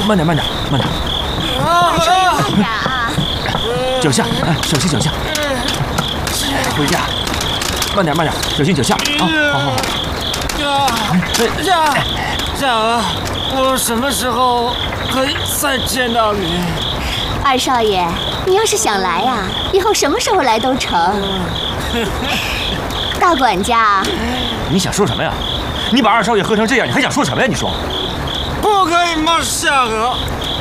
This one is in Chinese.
慢点，慢点，慢点。 二少爷慢点啊！ 脚下，小心脚下。回家，慢点，慢点，小心脚下啊！好好好。 夏娥，我什么时候可以再见到你？ 二少爷，你要是想来呀，以后什么时候来都成。大管家， 你想说什么呀？你把二少爷喝成这样，你还想说什么呀？你说。 不可以骂夏娥，